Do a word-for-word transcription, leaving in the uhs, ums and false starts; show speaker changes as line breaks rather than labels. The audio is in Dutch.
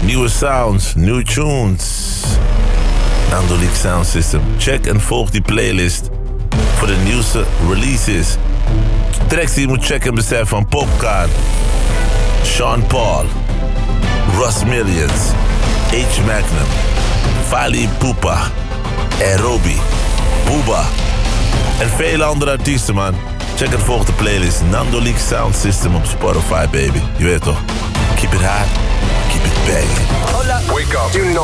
Nieuwe sounds, new tunes. Nando Leak Sound System. Check en volg die playlist voor de nieuwste releases. Tracks die je moet checken en beseffen van Popcard, Sean Paul, Russ Millions, H. Magnum, Fali Ipupa, Aerobi, Booba en vele andere artiesten, man. Check en volg de playlist Nando Leak Sound System op Spotify, baby. Je weet toch? Keep it hot, keep it banging.
Wake up. You know